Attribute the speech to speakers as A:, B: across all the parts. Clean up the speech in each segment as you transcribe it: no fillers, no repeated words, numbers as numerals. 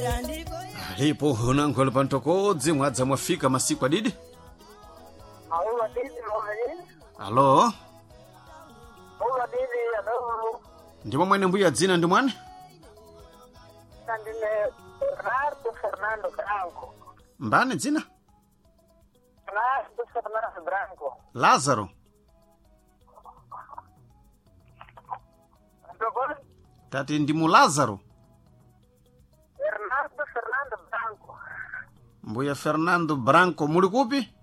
A: Lipo unangola pantokodzi mwadza mwafika masiku adidi? Alo? Ndimo mwene mbuya dzina ndi mwane?
B: Ndine Bernardo Fernando Branco.
A: Mbani dzina?
B: Bernardo Fernando Branco.
A: Lazaro?
B: Ndogoni?
A: Tati ndimu Lazaro?
B: Bernardo Fernando Branco.
A: Mbuya Fernando Branco muli kupi?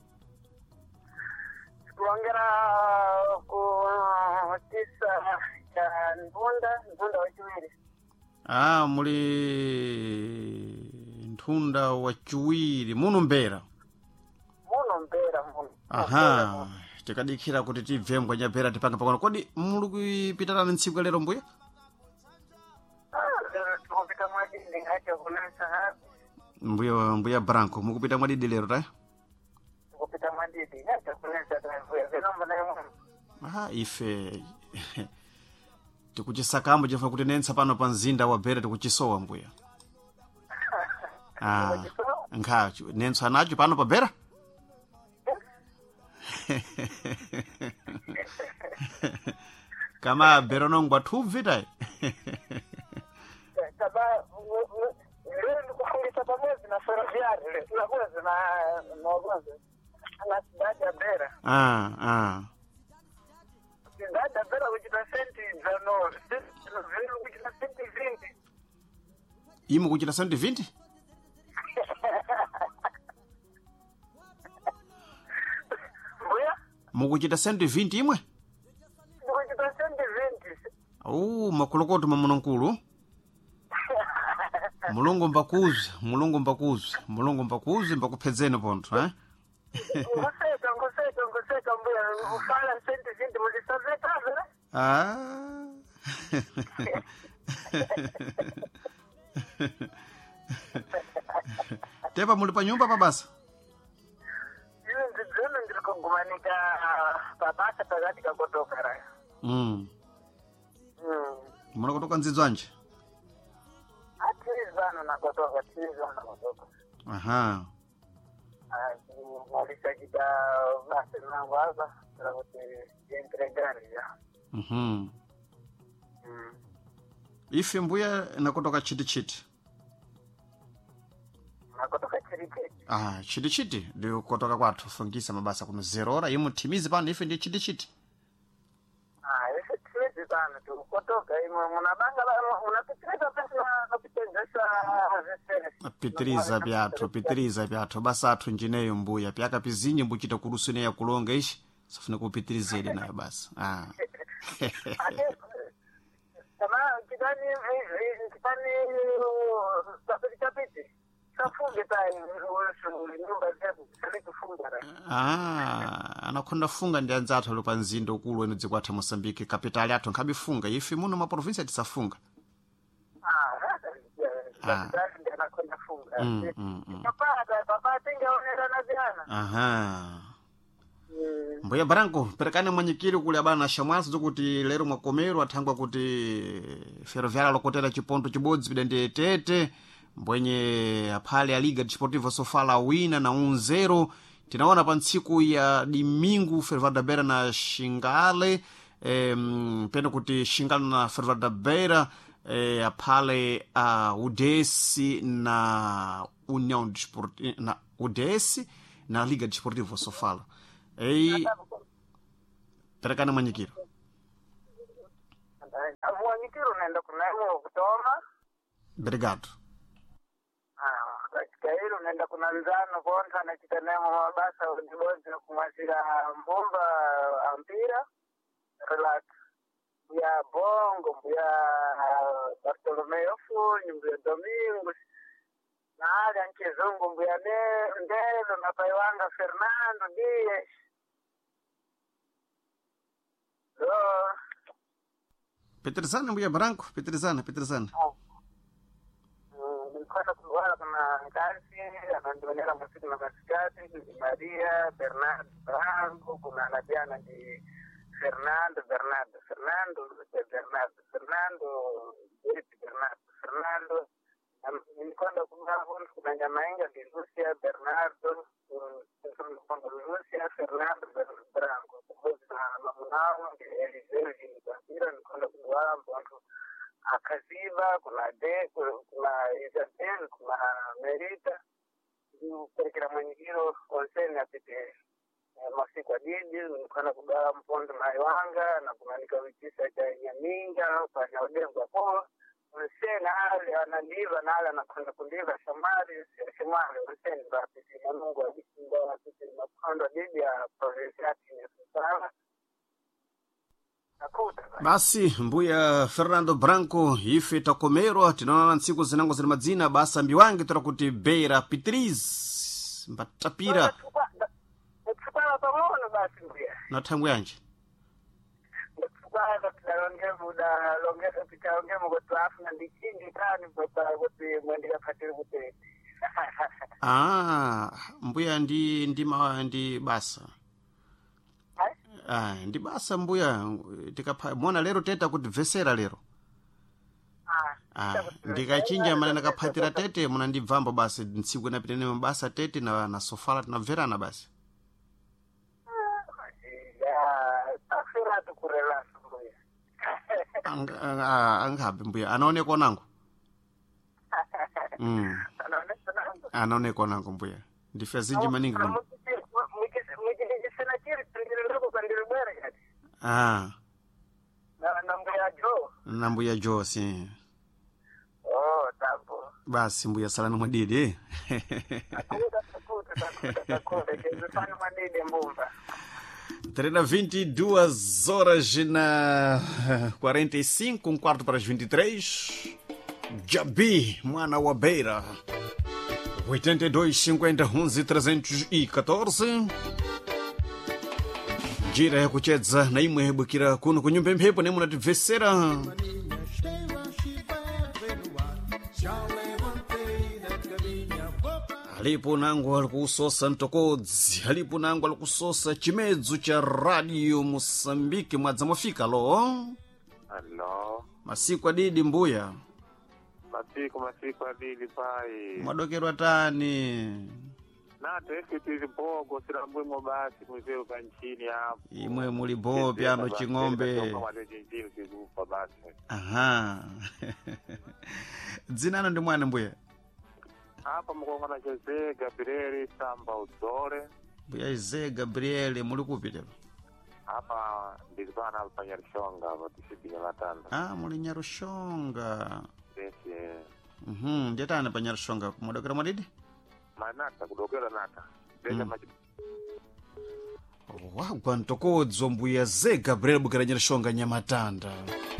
B: Kuongera ku tisa ya Ntunda wachiwiri.
A: Muli Ntunda wachiwiri muno Mbeera. Aha, tikadikira kuti tibve ngwanya Mbeera tipanga pangano. Kodi muli kupitarana ntsiku lero mbuya?
B: Tukupita mwadidi ngacho kunasa hapi.
A: Mbuya Branco mukupita mwadidi lero ta?
B: Tukupita mwadidi ngacho kunasa mbuya. Zinomba na yamu.
A: Ife tikuchisakambo chifukwa kuti nensa pano pa mzinda wa Mbeera tikuchisowa mbuya. Nkhacho nenso anacho pano pa Mbeera? Kama Mbeera nongwa thuvi tai.
B: Kaba leo ndikufundisha pamoja na Ferroviari tunakuwa na mwongozo na cidade ya Mbeera. Cidade ya Mbeera kuchita senti za no kuchita senti 20.
A: Imo kuchita senti 20?
B: Mbuya?
A: Mukuchita senti 20 imwe?
B: Kuchita senti 20.
A: Makulukoto mamunonkulu. Mulungu mbakuze mbakupedzeni ponto, eh?
B: Ngoseka mbuya ufala senti 20 mulisaveta.
A: Tepa muli pa nyumba pa basa?
B: Yini ndikugumanika pabasa pakati kakotoka raya.
A: Muna kutoka nzidzwanje?
B: Atizana na kotoka.
A: Aha.
B: Mwalisakita basi nangu hapa kwa kuti entregari ya.
A: Ife mbuya nakutoka chiti.
B: Nakutoka chiti.
A: Chiti ndio kutoka kwathu fungisa mabasa kuno 0 hora imu timizi pano ife ndi chiti.
B: Ife timizi pano tukutoka imu munabanga munapitiriza pesa na kupitiriza
A: pitiriza pyathu basa athu njineyo mbuya pyaka pizinyi mbuchita kurusune ya kulonga ishi safuna kupitirizedi nayo basa.
B: Kama kitani tapiti safunge tai nyumba zetu salitufunga.
A: Anakonda funga ndi anzathu ali pa mzinda ukulu eno dzikwatha Mozambique kapitali athu nkhabifunga ife muno ma province tisafunga.
B: Anakonda funga. Papa tingaonera na ziana.
A: Mbuya Branco perekane mwanyikiri kuli abana shamwaso zokuti lero mwakomero athangwa kuti Ferroviari lokotera chiponto chibodzi pidende tete mbwenye aphale a Liga Desportiva Sofala wina na 1-0. Tinaona pa ntsiku ya Domingo Ferroviari da Beira na Xingale pena kuti Xingale na Ferroviari da Beira aphale a UDS na União Desportiva na UDS na Liga Desportiva Sofala. Perekane mwanyikiro.
B: Mwanyikiro naenda kunaimu kutoma.
A: Obrigado.
B: Katika hilo naenda kuna nzano konta na chitanemo mabasa ujibozi na kumwasira mbumba ampira. Relax. Ya Bongo, ya Bartolomeo Funyi, ya Domingo. Na aga nkizungu, ya Ndelo na Paiwanga Fernando Dias.
A: Petrizana mbuya Branco, Petrizana.
B: Nilikuwa kuwa kuna kazi, anandonera msiku na masikati, Maria, Bernardo Branco, kuna Nabiana di Fernando, nilikwenda kunako kuna Nyamainga di Lucia Bernardo Lucia Fernando Branco na mamunao Eliseo Mpira nilikwenda kuwala mtu akaziva kuna Isabel kuna Merita kurekera mwingiro onseni apite masiku adidi nilikwenda kugawa mpondo na Iwanga na kumanika witisa cha Nyaminga kwa Nyaudengwa po Nsena ale analiva na ale anakwenda kuliva shamari Nsena bapisi na Mungu abisinda bapisi na mpondo adidi ya provinsi yake ni Susana.
A: Basi mbuya Fernando Branco ife takomerwa tinaona ntsiku zinango zina madzina basa mbiwangi tora kuti Beira Pitriz mbatapira
B: Tsukala pamono basi mbuya
A: na tangu yanje
B: tsukala tudalongevu da longeza tikaongemo kwa afu na ndikingi tani kuti mwendika patiri kuti
A: mbuya ndi basa ndi basa mbuya mona lero teta kuti vesera lero ndikachinja mane nakaphatira tete muna ndibvambo basi ntsiku inapitene mabasa tete na sofala tinabverana basi angabe mbuya anaonekwa nangu anaonekwa nangu mbuya ndife zinji maningi na mbuya jo si
B: tapo
A: basi mbuya salani mwadidi
B: takuda mwadidi mbumba
A: 22 horas na 45, um quarto para as 23. Jabi, mwana wa Beira. 82 50 11 314. Jira ya kuchedza na imwe hebukira kuno kunyumba mphepo nemu nativesera. Alipo nangu alikusosa ntokodzi, alipo nangu alikusosa chimedzo cha radio Mosambiki mwadza mwafika lo.
C: Hello.
A: Masiku adidi mbuya.
C: Masiku adidi pai.
A: Mwadokerwa tani.
C: Nato tili bogo silambwe mobasi mwezeo kanchini hapo.
A: Imwe muli bo piano chingombe. Aha. Dzinano ndi mwana mbuya.
C: Hapa mkongana Jose Gabriel Samba Uzore.
A: Mbuya Jose Gabriel muli kupi lero?
C: Hapa ndilipana hapa Nyarushonga hapa tisibini matanda.
A: Muli Nyarushonga.
C: Yes.
A: Ndetana pa Nyarushonga kumodokera mwadidi?
C: Manata kudokera nata. Beza
A: wagwa ntokodzo mbuya Jose Gabriel bukera Nyarushonga Nyamatanda.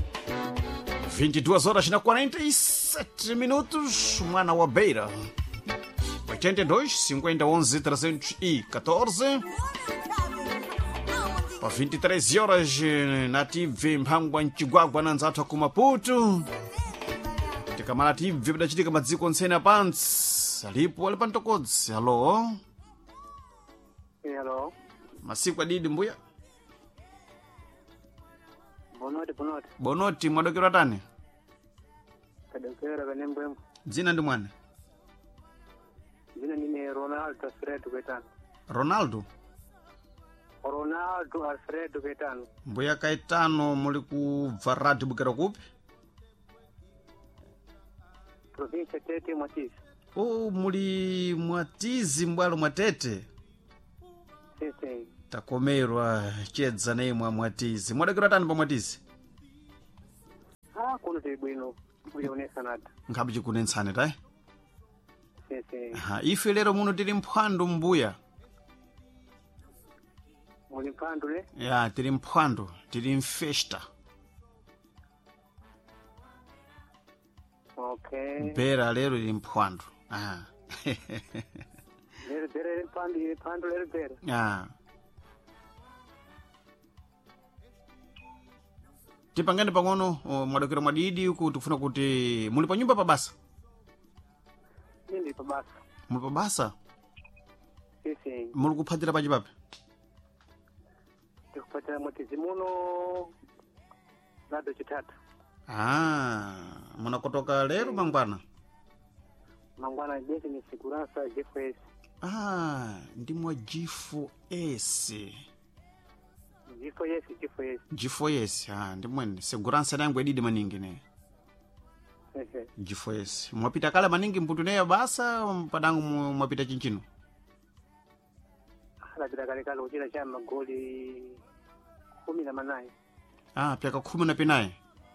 A: 22 horas na 47 minutos, mwana wa Beira. 82 50 11 314. Pa 23 horas na TV mphangwa mchigwagwa na nzathu ku Maputo. Tikamala TV bidachitika madziko nsene apansi. Alipo ali pa ntokodzi. Hello.
B: Hello.
A: Masiku adidi mbuya. Bonoti mwadokerwa tani?
B: Kadokera kanembwembo.
A: Dzina ndi mwana?
B: Dzina nine Ronaldo Alfredo Gaetano.
A: Ronaldo
B: Alfredo Gaetano.
A: Mbuya Gaetano muli ku Varadi bukera kupi?
B: Provincia Tete Mwatizi.
A: Muli Mwatizi mbwalo Mwatete.
B: Sisi.
A: Takomerwa chedza naye Mwatizi. Mwadokerwa tani pa Mwatizi?
B: Kuno tibwino. Muyonesa nata.
A: Ngapi chikunensane tai?
B: Sisi.
A: Ife lero muno tili mphwando mbuya.
B: Muli mphwando le?
A: Ya, tili mphwando, tili mfesta.
B: Okay.
A: Bera lero tili mphwando.
B: Lero mphwando lero bera.
A: Tipangane pang'ono mwadokera mwadidi uku tikufuna kuti muli pa nyumba pa basa?
B: Ndi pa basa.
A: Muli pa basa?
B: Sisi.
A: Muli kuphatira pachi papi?
B: Tikuphatira Mwatizi muno nado chitatu.
A: Munakotoka lero mangwana?
C: mangwana jesi ni segurança GFS.
A: Ndimwa G4S.
C: GFS.
A: Ndimwene segurança yangu edidi maningi ne. G4S. Mwapita kale maningi mputu neya basa padangu mwapita chinchino.
C: Labda kale ujira cha magoli 18.
A: Piaka 18.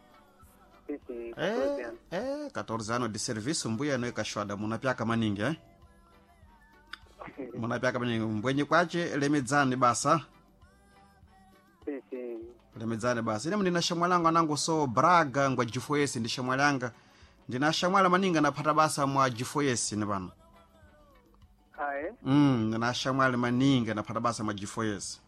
C: 14
A: 14 anos de serviço mbuya no ikashwada muna piaka maningi muna piaka maningi mbwenye kwache lemedzani basa. Lemedzani basa. Ine ndina shamwalangu anangu so Braga ngwa G4S ndi shamwalanga. Ndina shamwala maninga napata basa mwa G4S ne bana. Ndina shamwala maninga napata basa mwa G4S.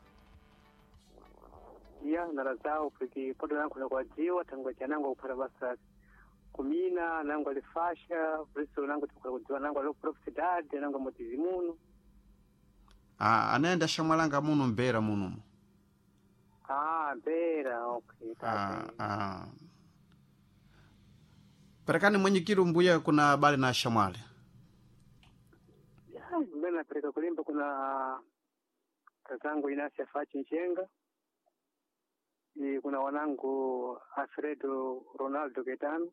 C: Narazao porque podo nangu na kwa jiwa tangu chanangu kupata basa kumina nangu alifasha briso nangu tukujua nangu alo profitabilidade nangu motizimuno.
A: Anaenda shamwalanga muno mbera muno.
C: Mbera, okay.
A: Perekani mwenyekiru mbuya kuna bali na shamwale.
C: Mbena pereka kulimba kuna kazangu Inasi Afachi Nchenga. Kuna wanangu Alfredo Ronaldo Gaetano.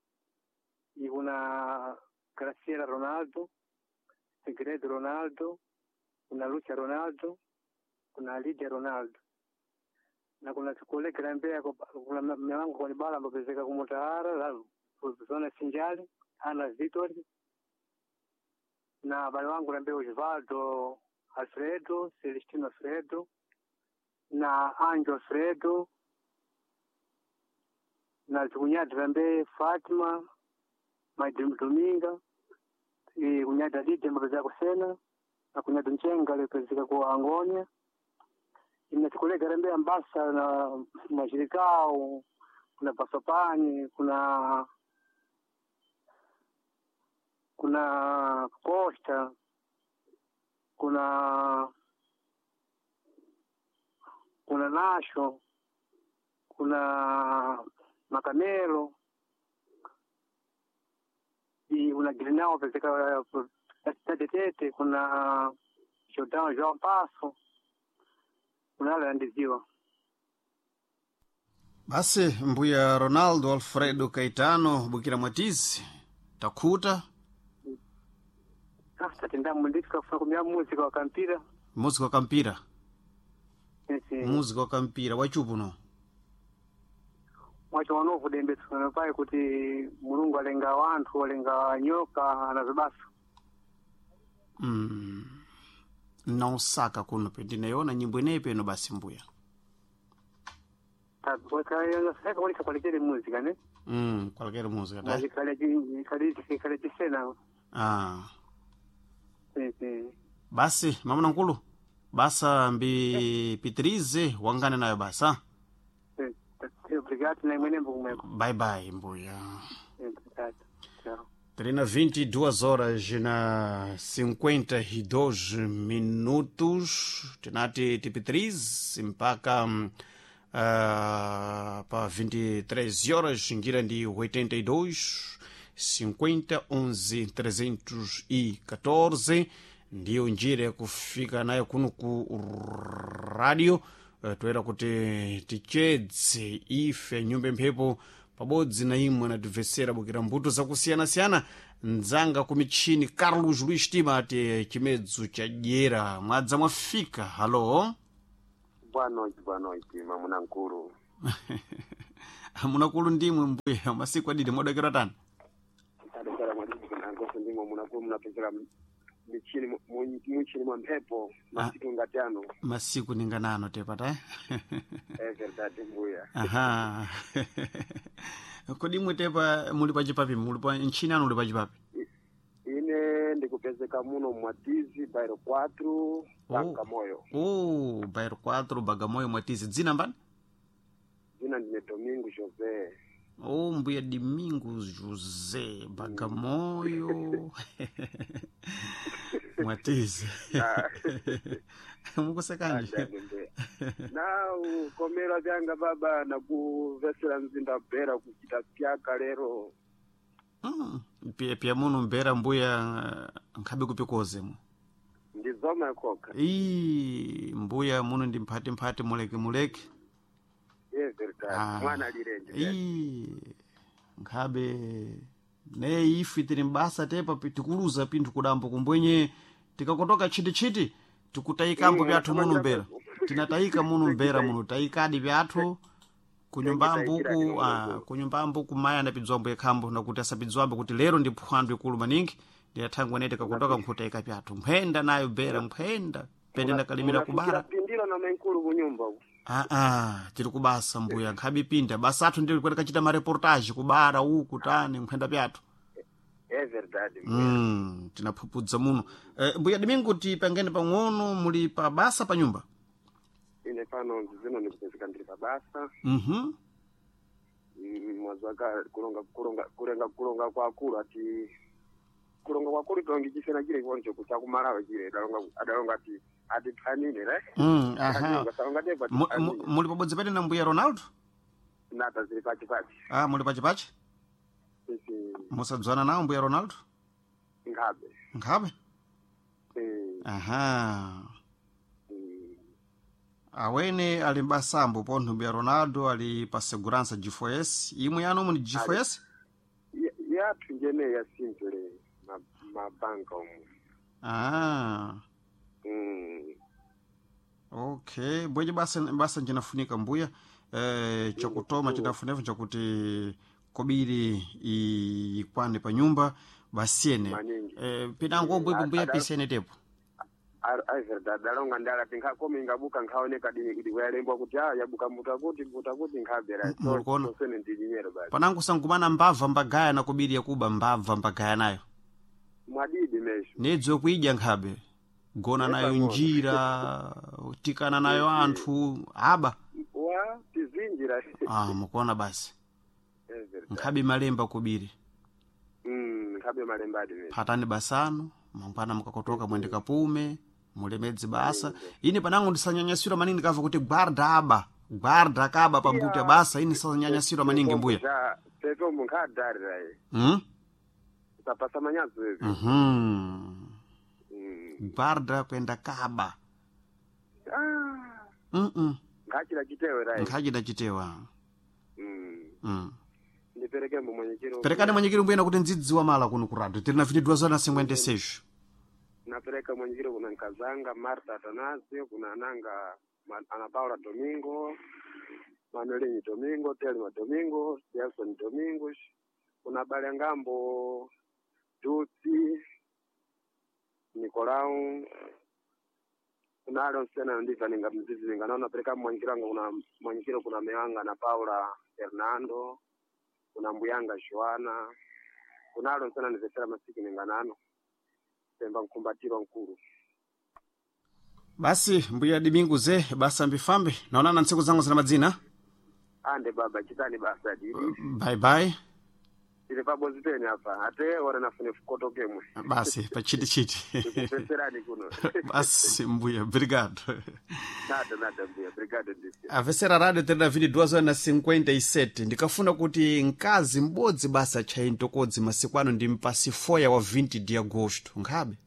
C: Kuna Graciela Ronaldo, Segredo Ronaldo, kuna Lucia Ronaldo, kuna Lidia Ronaldo. Na kuna tukule kirambea kuna mwanangu kwa bala mbezeka kumutahara la zona Sinjali ana Vitori. Na bali wangu rambea Osvaldo Alfredo, Celestino Alfredo, na Anjo Alfredo, na tukunyada rambea Fatima Maidim Dominga, kunyada Lidia mbezeka kusena, na kunyada Nchenga lepezeka kwa Angonia. Inatukule garambea ambasa na mashirikao, kuna pasopani, kuna Costa, kuna Nasho, kuna Makamelo, kuna Grinao pezeka Tete, kuna João Passo. Unala ndiziwa.
A: Basi mbuya Ronaldo Alfredo Caetano Bukira Matizi takuta.
C: Tatenda mundika kufuna kumia muzika wa kampira.
A: Muzika wa kampira. Muzika wa kampira wachupu no.
C: Wacho wanofu dembe tunapai kuti Mulungu alenga wantu alenga nyoka anazibasa.
A: Não saka kuno pedi naiona nyimbo inepe no basi mbuya.
C: Kwa sasa walika qualquer música né?
A: Qualquer música, tá?
C: Qualquer cena. Sim.
A: Basi mama nankulu. Basa mbi Pitrize wangane nayo basa.
C: Obrigado na mwene mbumeko.
A: Bye bye mbuya.
C: Obrigado. Tchau.
A: Terena 22 horas na 52 minutos. Tenati Pitrize mpaka para 23 horas ngira ndi 82 50 11 314 ndiyo njira ya kufika nayo kuno ku radio. Toera kuti tichedze ife nyumba mphepo pabodzi na imwe na divesera bukira mbuto zakusiyana-siyana nzanga kumichini Carlos Luis Tima ati chimedzo cha dyera mwadza mwafika. Halo
D: Boa noite mamuna nkulu.
A: Munakulu ndimwe mbuya masiku adidi modakira tani.
D: Tadekera mwadiku na ngoso ndimwe munakulu munapezera muchini mwa mphepo masiku ngatano.
A: Masiku ninganano tepata
D: Verdade mbuya.
A: Kodi mwetepa muli pachipapi muli pa nchini anu muli pachipapi?
D: Ine ndikupezeka muno Mwatizi Bairro 4 Bagamoyo.
A: Bairro 4 Bagamoyo Mwatizi. Dzina mbani?
D: Dzina ndine Domingo José.
A: Mbuya Domingo José Bagamoyo. Mwatizi. Mukusekanje.
D: Na ukomera vyanga baba na kuvesera nzinda bera kuchita pyaka lero.
A: pia muno mbera mbuya nkhabe kupikoze mu
D: ndizoma koka
A: mbuya muno ndi mphati muleke
D: mwana lirenje
A: nkhabe ne ifi tiri mbasa tepa tikuluza pinthu kudambo kumbwenye tikakotoka chiti tikutayikambo pyathu muno mbera tinatayika muno mbera muno tayikadi pyathu kunyumbambo kumaya napidzwambo yakhambo nakuti asapidzwambo kuti lero ndi phwando ikulu maningi ndiyathangwa nete kakutoka mkhutayika pyathu mphenda nayo bera mphenda pende ndakalimira kubara
D: pindira na menkulu kunyumba
A: tiri kubasa mbuya nkhabe pinda basa athu ndili kwete kachita mareportage kubara uku tani mphenda pyathu
D: verdade
A: tinaphupudza muno mbuya dimingu tipangene pang'ono muli pa basa pa nyumba
D: ine pano zino ndikupezeka ndiri pa basa mwazaka kulonga kwa akulu ati kulonga kwa akulu tongichifena chile choncho kuchakumalawa chile adalonga ati phanine
A: muli pabodzi pene na mbuya Ronaldo
D: nata zili pachipachi
A: muli pachipachi musadzwana nawo mbuya Ronaldo
D: nkhabe
A: awene ali mbasambo pontho mbuya Ronaldo ali pa segurança G4S imwe yanu muni G4S
D: yathu njene ya simple mabanka umu
A: okay bweje basa njinafunika mbuya chakutoma chinafunefu chakuti kobiri ikwane pa nyumba basiyene pinango mbuya pisene tepo
D: verdade dalonga ndala tinga komi ngabuka nkaoneka dini wayalembwa kuti yabuka mutakuti nkhabera
A: mulikono
D: sene ndinyero basi
A: panangu sangumana mbava mbagaya na kobiri yakuba mbava mbagaya nayo
D: mwadidi mesho
A: nedzo kuija nkhabe gona nayo njira tikana nayo anthu aba
D: tizinjira
A: mukuona basi nkhabe malemba kobiri
D: nkhabe malemba adi
A: patani basano mangwana mukakotoka mwende kapume mulemedzi basa ine panango ndisanyanyasira maningi kava kuti guarda kaba pambuti basa ine sanyanyasira maningi mbuya
D: teto munkadari rai tapasa manyazo hivi
A: guarda kwenda kaba
D: ngachira chitewe rai
A: ngachira chitewa
D: ndipereke mwenyekiro
A: perekane mwenyekiro mbuyena kuti ndzidziwa mala kuno kurado tiri na 22:56
D: napereka mwenyekiro kuna nkazanga Marta Atanasio kuna ananga Ana Paula Domingo Manuelini Domingo Telma Domingo Jackson Domingo kuna bale ngambo Duti Nicolau kuna alo sena ndika ninga mzizi ninga naona pereka mwenyekiro kuna Meanga na Paula Fernando kuna Mbuyanga Joana kuna alo sana nizesera masiki ninganano semba mkumbatiro nkuru
A: basi mbuya Dimingu ze basa mbifambe naonana ntsiku zangu zina madzina
D: ande baba chitani basa didi
A: bye
D: ile pabo ziteni hapa ate ora nafune fukoto kemwe
A: basi pa chiti
D: kupeserani kuno
A: basi mbuya obrigado
D: nada mbuya obrigado disi
A: avesera radio 22:57 ndikafuna kuti nkazi mbodzi basa chaintokodzi masikwano ndi mpasi 4 wa 20 de agosto nkhabe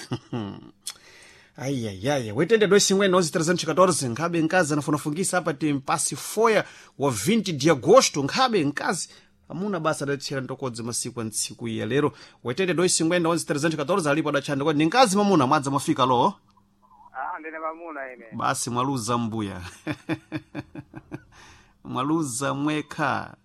A: ayayaya wetende 2:14 nkhabe nkazi anafuna fungisa hapa ti mpasi 4 wa 20 de agosto nkhabe nkazi amuna basa datchera ntokodzi masiku ntsiku ya lero wetende 2:14 alipo adachanda kwa ninkazi mamuna mwadza mafika lo
B: ndine mamuna ine
A: basi mwaluza mbuya mwaluza mwekha